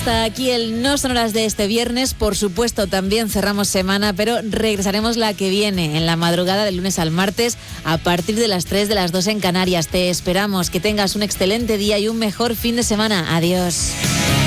hasta aquí el No Sonoras de este viernes. Por supuesto, también cerramos semana, pero regresaremos la que viene, en la madrugada del lunes al martes, a partir de las 3 de las 2 en Canarias. Te esperamos, que tengas un excelente día y un mejor fin de semana. Adiós.